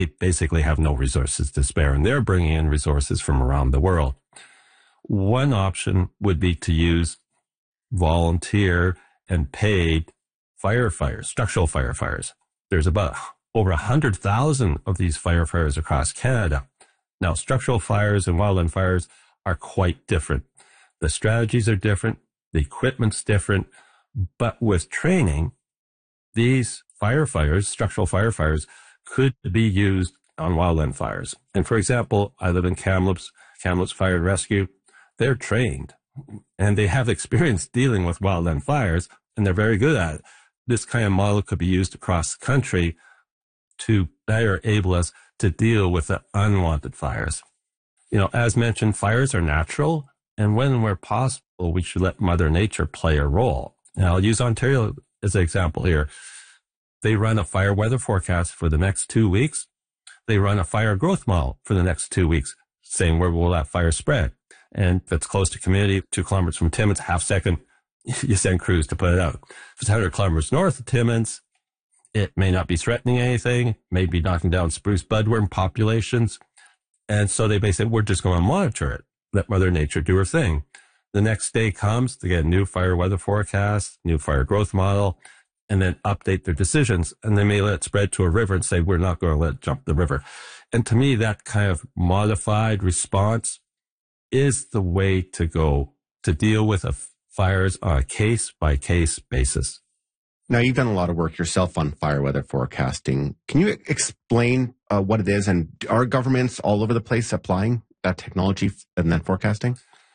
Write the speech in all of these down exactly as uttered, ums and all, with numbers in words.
basically have no resources to spare, and they're bringing in resources from around the world. One option would be to use volunteer and paid firefighters, structural firefighters. There's about over one hundred thousand of these firefighters across Canada. Now, structural fires and wildland fires are quite different. The strategies are different. The equipment's different. But with training, these firefighters, structural firefighters, could be used on wildland fires. And for example, I live in Kamloops, Kamloops Fire and Rescue. They're trained and they have experience dealing with wildland fires, and they're very good at it. This kind of model could be used across the country to better enable us to deal with the unwanted fires. You know, as mentioned, fires are natural, and when we're possible, we should let Mother Nature play a role. And I'll use Ontario as an example here. They run a fire weather forecast for the next two weeks. They run a fire growth model for the next two weeks, saying where will that fire spread. And if it's close to community, two kilometers from Timmins, half second, you send crews to put it out. If it's one hundred kilometers north of Timmins, it may not be threatening anything, may be knocking down spruce budworm populations. And so they basically, we're just going to monitor it, let Mother Nature do her thing. The next day comes, they get a new fire weather forecast, new fire growth model, and then update their decisions. And they may let it spread to a river and say, we're not going to let it jump the river. And to me, that kind of modified response is the way to go to deal with a fires on a case-by-case basis. Now, you've done a lot of work yourself on fire weather forecasting. Can you explain uh, what it is, and are governments all over the place applying that technology and that forecasting?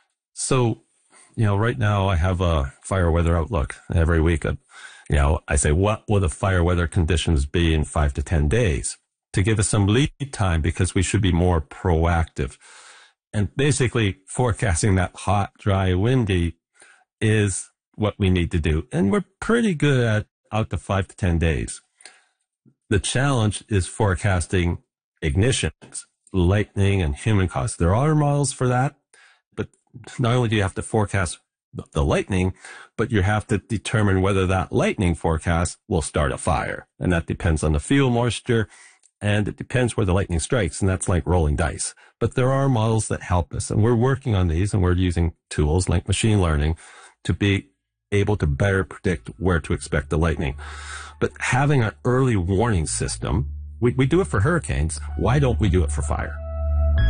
So, you know, right now I have a fire weather outlook every week. You know, I say, what will the fire weather conditions be in five to ten days to give us some lead time, because we should be more proactive. And basically forecasting that hot, dry, windy is what we need to do. And we're pretty good at out to five to ten days. The challenge is forecasting ignitions, lightning, and human cause. There are models for that, but not only do you have to forecast the lightning, but you have to determine whether that lightning forecast will start a fire. And that depends on the fuel moisture, and it depends where the lightning strikes, and that's like rolling dice. But there are models that help us, and we're working on these, and we're using tools like machine learning to be able to better predict where to expect the lightning. But having an early warning system, we, we do it for hurricanes. Why don't we do it for fire?